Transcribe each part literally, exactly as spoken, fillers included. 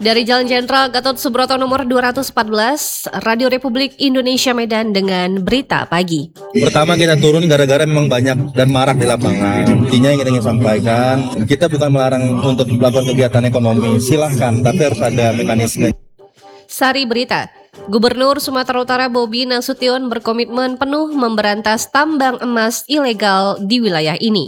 Dari Jalan Jenderal Gatot Subroto nomor dua ratus empat belas, Radio Republik Indonesia Medan dengan berita pagi. Pertama kita turun gara-gara memang banyak dan marak di lapangan. Intinya yang kita ingin sampaikan, kita bukan melarang untuk melakukan kegiatan ekonomi, silahkan, tapi harus ada mekanisme. Sari berita, Gubernur Sumatera Utara Bobi Nasution berkomitmen penuh memberantas tambang emas ilegal di wilayah ini.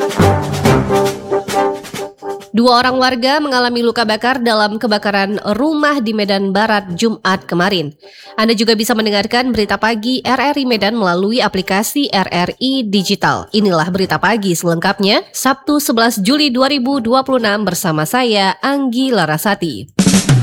Dua orang warga mengalami luka bakar dalam kebakaran rumah di Medan Barat Jumat kemarin. Anda juga bisa mendengarkan berita pagi R R I Medan melalui aplikasi R R I Digital. Inilah berita pagi selengkapnya, Sabtu sebelas Juli dua ribu dua puluh enam bersama saya, Anggi Larasati.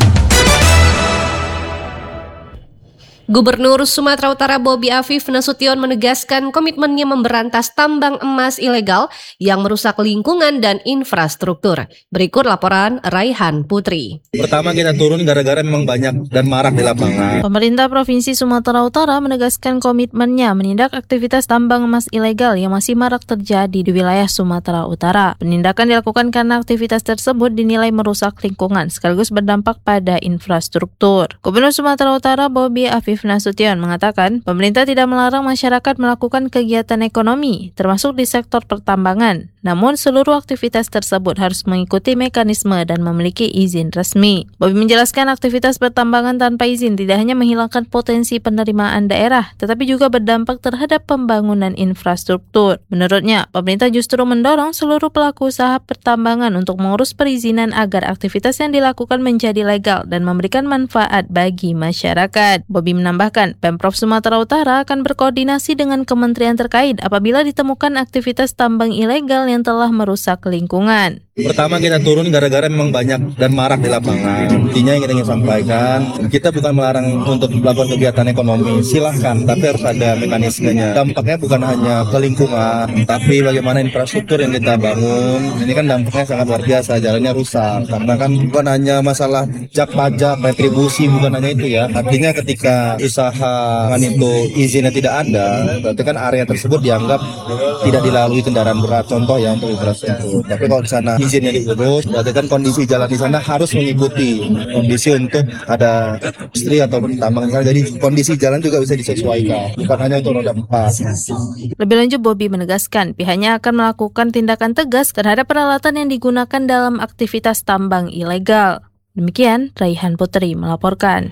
Gubernur Sumatera Utara Bobi Afif Nasution menegaskan komitmennya memberantas tambang emas ilegal yang merusak lingkungan dan infrastruktur. Berikut laporan Raihan Putri. Pertama kita turun gara-gara memang banyak dan marak di lapangan. Pemerintah Provinsi Sumatera Utara menegaskan komitmennya menindak aktivitas tambang emas ilegal yang masih marak terjadi di wilayah Sumatera Utara. Penindakan dilakukan karena aktivitas tersebut dinilai merusak lingkungan sekaligus berdampak pada infrastruktur. Gubernur Sumatera Utara Bobi Afif Nasution mengatakan pemerintah tidak melarang masyarakat melakukan kegiatan ekonomi, termasuk di sektor pertambangan. Namun seluruh aktivitas tersebut harus mengikuti mekanisme dan memiliki izin resmi. Bobi menjelaskan aktivitas pertambangan tanpa izin tidak hanya menghilangkan potensi penerimaan daerah, tetapi juga berdampak terhadap pembangunan infrastruktur. Menurutnya, pemerintah justru mendorong seluruh pelaku usaha pertambangan untuk mengurus perizinan agar aktivitas yang dilakukan menjadi legal dan memberikan manfaat bagi masyarakat. Bobi menambahkan, Pemprov Sumatera Utara akan berkoordinasi dengan kementerian terkait apabila ditemukan aktivitas tambang ilegal yang telah merusak lingkungan. Pertama kita turun gara-gara memang banyak dan marak di lapangan. Intinya yang kita ingin sampaikan, kita bukan melarang untuk melakukan kegiatan ekonomi, silahkan, tapi harus ada mekanismenya. Dampaknya bukan hanya ke lingkungan, tapi bagaimana infrastruktur yang kita bangun. Ini kan dampaknya sangat luar biasa, jalannya rusak. Karena kan bukan hanya masalah jak pajak, retribusi, bukan hanya itu ya. Artinya ketika usaha itu izinnya tidak ada, berarti kan area tersebut dianggap tidak dilalui kendaraan berat. Contoh ya untuk infrastruktur. Tapi kalau di sana izinnya diurus, berarti kan kondisi jalan di sana harus mengikuti kondisi untuk ada industri atau tambang. Jadi kondisi jalan juga bisa disesuaikan, bukan hanya untuk roda empat. Lebih lanjut, Bobi menegaskan pihaknya akan melakukan tindakan tegas terhadap peralatan yang digunakan dalam aktivitas tambang ilegal. Demikian, Raihan Putri melaporkan.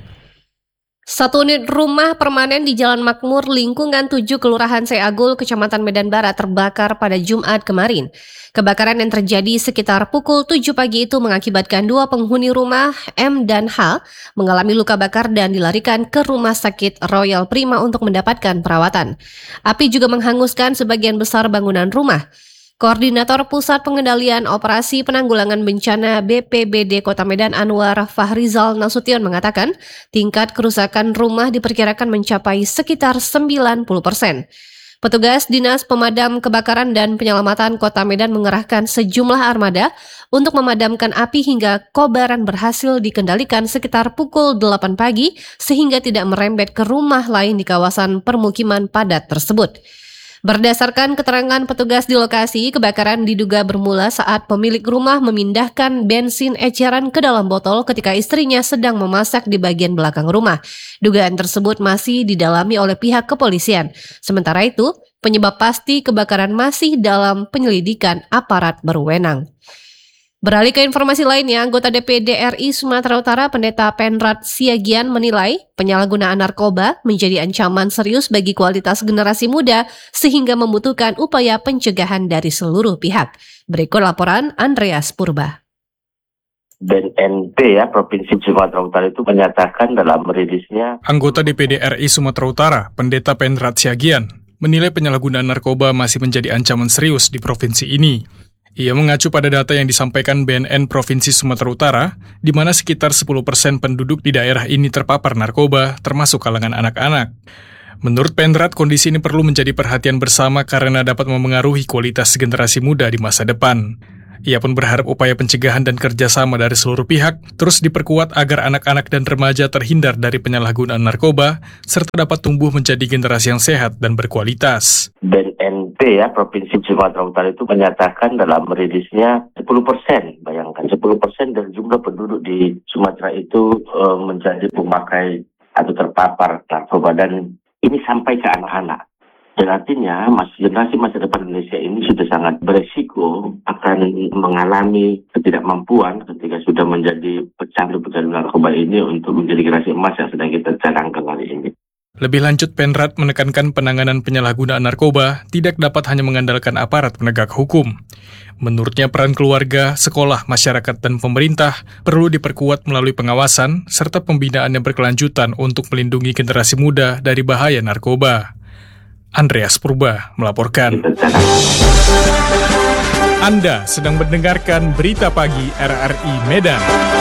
Satu unit rumah permanen di Jalan Makmur lingkungan tujuh Kelurahan Seagul, Kecamatan Medan Barat terbakar pada Jumat kemarin. Kebakaran yang terjadi sekitar pukul tujuh pagi itu mengakibatkan dua penghuni rumah M dan H mengalami luka bakar dan dilarikan ke Rumah Sakit Royal Prima untuk mendapatkan perawatan. Api juga menghanguskan sebagian besar bangunan rumah. Koordinator Pusat Pengendalian Operasi Penanggulangan Bencana B P B D Kota Medan Anwar Fahrizal Nasution mengatakan tingkat kerusakan rumah diperkirakan mencapai sekitar sembilan puluh persen. Petugas Dinas Pemadam Kebakaran dan Penyelamatan Kota Medan mengerahkan sejumlah armada untuk memadamkan api hingga kobaran berhasil dikendalikan sekitar pukul delapan pagi sehingga tidak merembet ke rumah lain di kawasan permukiman padat tersebut. Berdasarkan keterangan petugas di lokasi, kebakaran diduga bermula saat pemilik rumah memindahkan bensin eceran ke dalam botol ketika istrinya sedang memasak di bagian belakang rumah. Dugaan tersebut masih didalami oleh pihak kepolisian. Sementara itu, penyebab pasti kebakaran masih dalam penyelidikan aparat berwenang. Beralih ke informasi lainnya, anggota D P D R I Sumatera Utara Pendeta Penrat Siagian menilai penyalahgunaan narkoba menjadi ancaman serius bagi kualitas generasi muda sehingga membutuhkan upaya pencegahan dari seluruh pihak. Berikut laporan Andreas Purba. B N P ya, Provinsi Sumatera Utara itu menyatakan dalam rilisnya. Anggota D P D R I Sumatera Utara Pendeta Penrat Siagian menilai penyalahgunaan narkoba masih menjadi ancaman serius di provinsi ini. Ia mengacu pada data yang disampaikan B N N Provinsi Sumatera Utara, di mana sekitar sepuluh persen penduduk di daerah ini terpapar narkoba, termasuk kalangan anak-anak. Menurut Penrat, kondisi ini perlu menjadi perhatian bersama karena dapat memengaruhi kualitas generasi muda di masa depan. Ia pun berharap upaya pencegahan dan kerjasama dari seluruh pihak terus diperkuat agar anak-anak dan remaja terhindar dari penyalahgunaan narkoba, serta dapat tumbuh menjadi generasi yang sehat dan berkualitas. B N N P ya, Provinsi Sumatera Utara itu menyatakan dalam rilisnya sepuluh persen, bayangkan sepuluh persen dari jumlah penduduk di Sumatera itu e, menjadi pemakai atau terpapar narkoba, dan ini sampai ke anak-anak. Dan artinya mas, generasi masa depan Indonesia ini sudah sangat beresiko akan mengalami ketidakmampuan ketika sudah menjadi pecandu-pecandu narkoba ini untuk menjadi generasi emas yang sedang kita cadangkan hari ini. Lebih lanjut, Penrat menekankan penanganan penyalahgunaan narkoba tidak dapat hanya mengandalkan aparat penegak hukum. Menurutnya peran keluarga, sekolah, masyarakat, dan pemerintah perlu diperkuat melalui pengawasan serta pembinaan yang berkelanjutan untuk melindungi generasi muda dari bahaya narkoba. Andreas Purba melaporkan. Anda sedang mendengarkan Berita Pagi R R I Medan.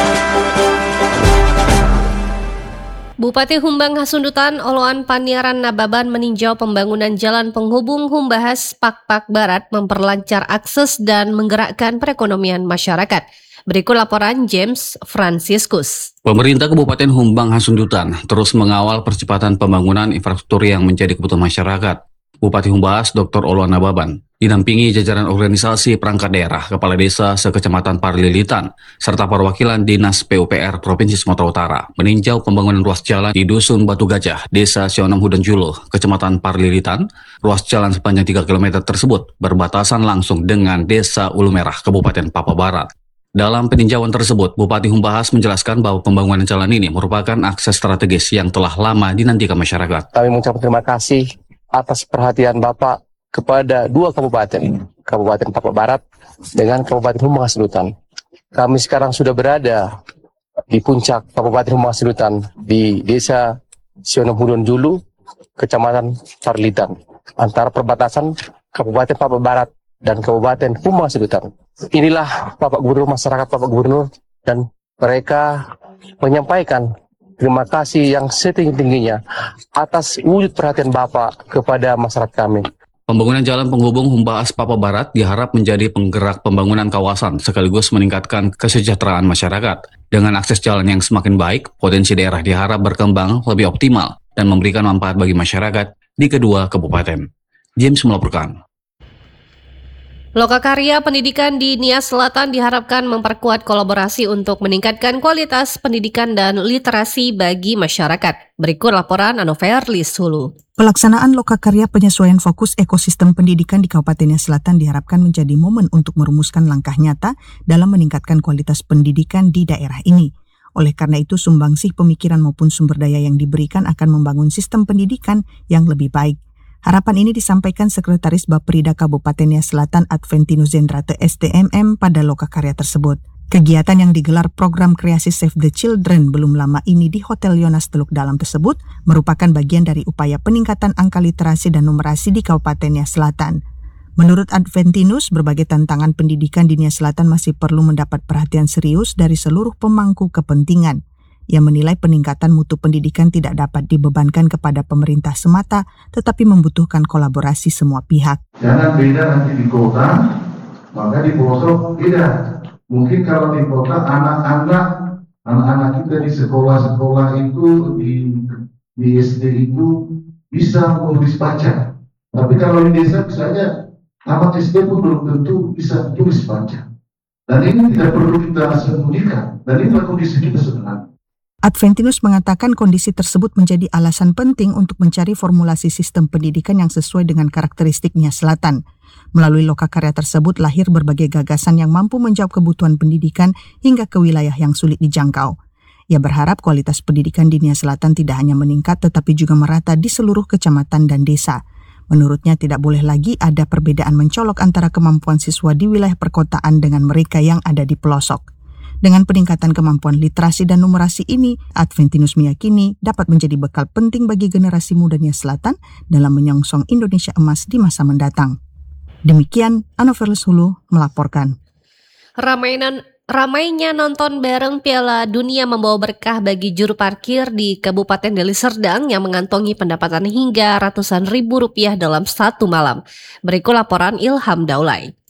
Bupati Humbang Hasundutan Oloan Paniaran Nababan meninjau pembangunan jalan penghubung Humbahas Pakpak Barat memperlancar akses dan menggerakkan perekonomian masyarakat. Berikut laporan James Franciscus. Pemerintah Kabupaten Humbang Hasundutan terus mengawal percepatan pembangunan infrastruktur yang menjadi kebutuhan masyarakat. Bupati Humbahas Doktor Oloan Nababan didampingi jajaran organisasi perangkat daerah, kepala desa sekecamatan Parlilitan, serta perwakilan Dinas P U P R Provinsi Sumatera Utara meninjau pembangunan ruas jalan di Dusun Batu Gajah, Desa Sionom Hudan Julu, Kecamatan Parlilitan. Ruas jalan sepanjang tiga kilometer tersebut berbatasan langsung dengan Desa Ulu Merah, Kabupaten Papua Barat. Dalam peninjauan tersebut, Bupati Humbahas menjelaskan bahwa pembangunan jalan ini merupakan akses strategis yang telah lama dinantikan masyarakat. Kami mengucapkan terima kasih atas perhatian Bapak kepada dua kabupaten, Kabupaten Papua Barat dengan Kabupaten Humbang Hasundutan. Kami sekarang sudah berada di puncak Kabupaten Humbang Hasundutan di Desa Sionom Hudan Julu, Kecamatan Parlilitan, antara perbatasan Kabupaten Papua Barat dan Kabupaten Humbang Hasundutan. Inilah Bapak Gubernur, masyarakat Bapak Gubernur, dan mereka menyampaikan terima kasih yang setinggi-tingginya atas wujud perhatian Bapak kepada masyarakat kami. Pembangunan jalan penghubung Humbahas Papua Barat diharap menjadi penggerak pembangunan kawasan sekaligus meningkatkan kesejahteraan masyarakat. Dengan akses jalan yang semakin baik, potensi daerah diharap berkembang lebih optimal dan memberikan manfaat bagi masyarakat di kedua kabupaten. James melaporkan. Lokakarya Pendidikan di Nias Selatan diharapkan memperkuat kolaborasi untuk meningkatkan kualitas pendidikan dan literasi bagi masyarakat. Berikut laporan Anoverlis Hulu. Pelaksanaan Lokakarya Penyesuaian Fokus Ekosistem Pendidikan di Kabupaten Nias Selatan diharapkan menjadi momen untuk merumuskan langkah nyata dalam meningkatkan kualitas pendidikan di daerah ini. Oleh karena itu, sumbangsih pemikiran maupun sumber daya yang diberikan akan membangun sistem pendidikan yang lebih baik. Harapan ini disampaikan Sekretaris Baperida Kabupaten Nias Selatan Adventinus Zendrate S T M M pada Lokakarya tersebut. Kegiatan yang digelar program kreasi Save the Children belum lama ini di Hotel Yonas Teluk Dalam tersebut merupakan bagian dari upaya peningkatan angka literasi dan numerasi di Kabupaten Nias Selatan. Menurut Adventinus, berbagai tantangan pendidikan di Nias Selatan masih perlu mendapat perhatian serius dari seluruh pemangku kepentingan. Ia menilai peningkatan mutu pendidikan tidak dapat dibebankan kepada pemerintah semata, tetapi membutuhkan kolaborasi semua pihak. Jangan beda nanti di kota, maka di pelosok beda. Mungkin kalau di kota anak-anak, anak-anak kita di sekolah-sekolah itu, di, di S D itu bisa menulis baca. Tapi kalau di desa misalnya, anak S D pun belum tentu bisa tulis baca. Dan ini tidak perlu kita sembunyikan. Dan inilah kondisi kita sebenarnya. Adventinus mengatakan kondisi tersebut menjadi alasan penting untuk mencari formulasi sistem pendidikan yang sesuai dengan karakteristik Nias Selatan. Melalui Lokakarya tersebut lahir berbagai gagasan yang mampu menjawab kebutuhan pendidikan hingga ke wilayah yang sulit dijangkau. Ia berharap kualitas pendidikan di Nias Selatan tidak hanya meningkat tetapi juga merata di seluruh kecamatan dan desa. Menurutnya tidak boleh lagi ada perbedaan mencolok antara kemampuan siswa di wilayah perkotaan dengan mereka yang ada di pelosok. Dengan peningkatan kemampuan literasi dan numerasi ini, Adventinus meyakini dapat menjadi bekal penting bagi generasi muda Nias Selatan dalam menyongsong Indonesia emas di masa mendatang. Demikian, Anoverlis Hulu melaporkan. Ramainan Ramainya nonton bareng Piala Dunia membawa berkah bagi juru parkir di Kabupaten Deli Serdang yang mengantongi pendapatan hingga ratusan ribu rupiah dalam satu malam. Berikut laporan Ilham Daulay.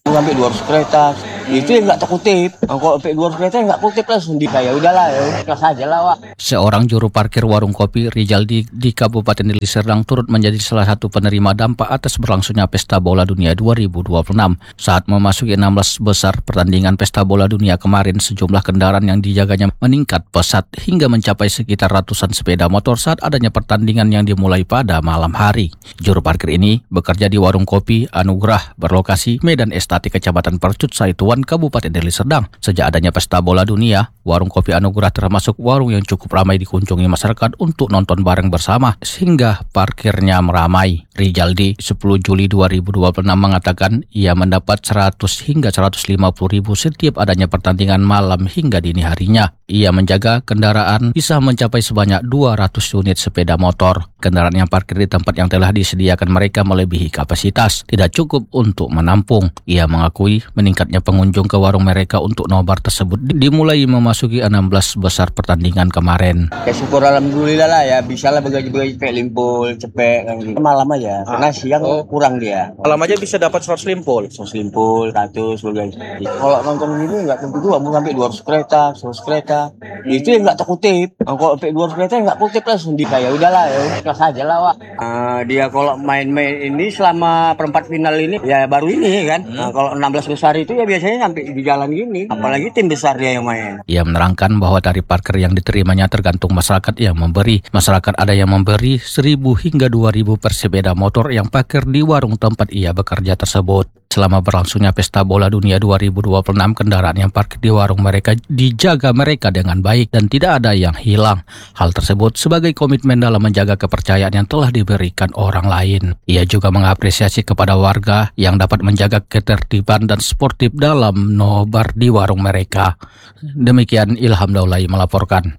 Sampai dua ratus kereta, itu yang nggak terkutip. Kalau sampai dua ratus kereta nggak kutip langsung di kayak udahlah ya, ikhlas aja lah Wak. Seorang juru parkir warung kopi Rijaldi di Kabupaten Deli Serdang turut menjadi salah satu penerima dampak atas berlangsungnya Pesta Bola Dunia dua ribu dua puluh enam. Saat memasuki enam belas besar pertandingan Pesta Bola Dunia kemarin, sejumlah kendaraan yang dijaganya meningkat pesat hingga mencapai sekitar ratusan sepeda motor saat adanya pertandingan yang dimulai pada malam hari. Juru parkir ini bekerja di warung kopi Anugrah berlokasi Medan Estati, Kecamatan Percut Saituan, Kabupaten Deli Serdang. Sejak adanya Pesta Bola Dunia, warung kopi Anugrah termasuk warung yang cukup ramai dikunjungi masyarakat untuk nonton bareng bersama, sehingga parkirnya meramai. Rijaldi sepuluh Juli dua ribu dua puluh enam mengatakan ia mendapat seratus hingga seratus lima puluh ribu setiap adanya pertandingan malam hingga dini harinya. Ia menjaga kendaraan bisa mencapai sebanyak dua ratus unit sepeda motor. Kendaraan yang parkir di tempat yang telah disediakan mereka melebihi kapasitas, tidak cukup untuk menampung. Ia mengakui meningkatnya pengunjung ke warung mereka untuk nobar tersebut dimulai memasuki enam belas besar pertandingan kemarin. Ya syukur alhamdulillah lah ya, bisa lah begaji-begaji cepet limpul, cepet kan gitu. Malam aja, karena siang oh. kurang dia. Malam aja bisa dapat seratus limpul. seratus limpul, seratus begaji. Kalau nonton ini nggak tentu juga, mau sampai dua ratus kereta, seratus kereta. Itu yang nggak terkutip. Kalau sampai dua ratus kereta nggak kutip langsung di kayak udahlah ya, ikhlas aja lah Wak. Uh, dia kalau main-main ini selama perempat final ini ya baru ini kan. Hmm. Nah, kalau enam belas besar itu ya biasanya sampai di jalan gini. Apalagi tim besar dia yang main. Ia menerangkan bahwa tarif parkir yang diterimanya tergantung masyarakat yang memberi. Masyarakat ada yang memberi seribu hingga dua ribu per sepeda motor yang parkir di warung tempat ia bekerja tersebut. Selama berlangsungnya Pesta Bola Dunia dua ribu dua puluh enam, kendaraan yang parkir di warung mereka dijaga mereka dengan baik dan tidak ada yang hilang. Hal tersebut sebagai komitmen dalam menjaga kepercayaan yang telah diberikan orang lain. Ia juga mengapresiasi kepada warga yang dapat menjaga ketertiban dan sportif dalam nobar di warung mereka. Demikian Ilham Daulay melaporkan.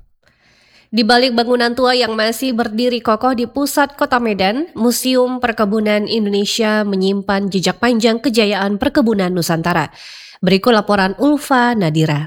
Di balik bangunan tua yang masih berdiri kokoh di pusat kota Medan, Museum Perkebunan Indonesia menyimpan jejak panjang kejayaan perkebunan Nusantara. Berikut laporan Ulfa Nadira.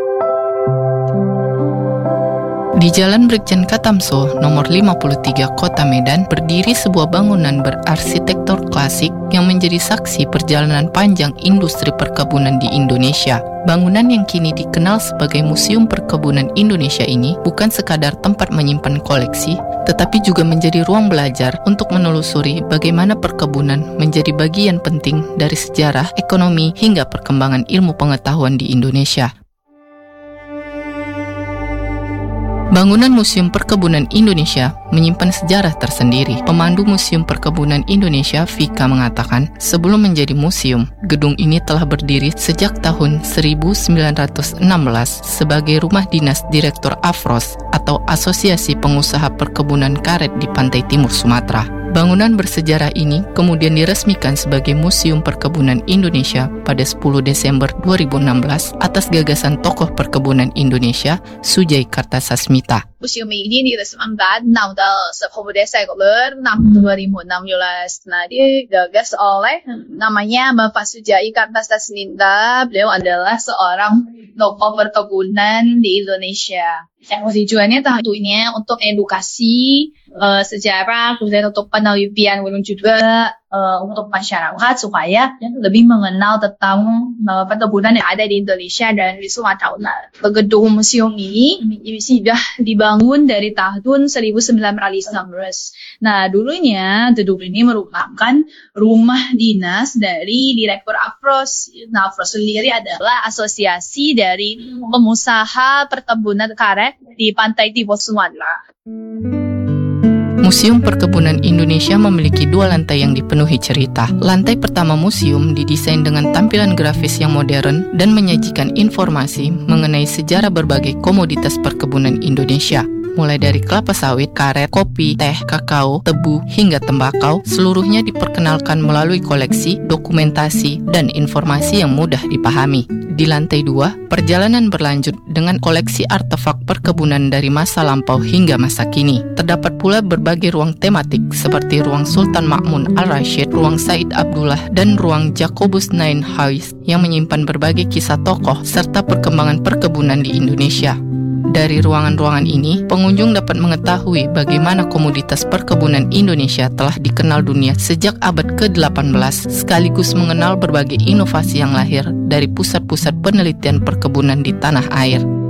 Di Jalan Brigjen Katamso, nomor lima puluh tiga, Kota Medan, berdiri sebuah bangunan berarsitektur klasik yang menjadi saksi perjalanan panjang industri perkebunan di Indonesia. Bangunan yang kini dikenal sebagai Museum Perkebunan Indonesia ini bukan sekadar tempat menyimpan koleksi, tetapi juga menjadi ruang belajar untuk menelusuri bagaimana perkebunan menjadi bagian penting dari sejarah, ekonomi, hingga perkembangan ilmu pengetahuan di Indonesia. Bangunan Museum Perkebunan Indonesia menyimpan sejarah tersendiri. Pemandu Museum Perkebunan Indonesia, Vika, mengatakan, sebelum menjadi museum, gedung ini telah berdiri sejak tahun seribu sembilan ratus enam belas sebagai rumah dinas Direktur Afros atau Asosiasi Pengusaha Perkebunan Karet di Pantai Timur Sumatera. Bangunan bersejarah ini kemudian diresmikan sebagai Museum Perkebunan Indonesia pada sepuluh Desember dua ribu enam belas atas gagasan tokoh perkebunan Indonesia, Sujai Kartasasmita. Museum ini diresmikan pada sepuluh Desember dua ribu enam belas. Nah, digagas oleh namanya Bapak Sujai Kartasasmita. Beliau adalah seorang tokoh perkebunan di Indonesia. Yang tujuannya tentunya untuk edukasi uh, sejarah, kemudian untuk penelitian juga uh, untuk masyarakat supaya lebih mengenal tentang uh, perkebunan yang ada di Indonesia dan di Sumatera Utara. Gedung museum ini, ini sudah dibangun dari tahun seribu sembilan ratus enam belas. Nah, dulunya gedung ini merupakan rumah dinas dari Direktur Afros. Nah, Afros sendiri adalah asosiasi dari pengusaha perkebunan karet di Pantai Timur Sumatera. Museum Perkebunan Indonesia memiliki dua lantai yang dipenuhi cerita. Lantai pertama museum didesain dengan tampilan grafis yang modern dan menyajikan informasi mengenai sejarah berbagai komoditas perkebunan Indonesia. Mulai dari kelapa sawit, karet, kopi, teh, kakao, tebu, hingga tembakau, seluruhnya diperkenalkan melalui koleksi, dokumentasi, dan informasi yang mudah dipahami. Di lantai dua, perjalanan berlanjut dengan koleksi artefak perkebunan dari masa lampau hingga masa kini. Terdapat pula berbagai ruang tematik seperti ruang Sultan Ma'mun Al-Rashid, ruang Said Abdullah, dan ruang Jacobus Nienhuis yang menyimpan berbagai kisah tokoh serta perkembangan perkebunan di Indonesia. Dari ruangan-ruangan ini, pengunjung dapat mengetahui bagaimana komoditas perkebunan Indonesia telah dikenal dunia sejak abad ke delapan belas, sekaligus mengenal berbagai inovasi yang lahir dari pusat-pusat penelitian perkebunan di tanah air.